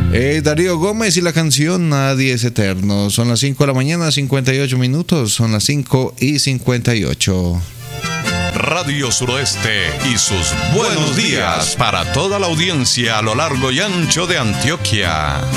Darío Gómez y la canción Nadie es Eterno. Son las 5 de la mañana, 58 minutos. Son las 5:58. Radio Suroeste y sus buenos días para toda la audiencia a lo largo y ancho de Antioquia.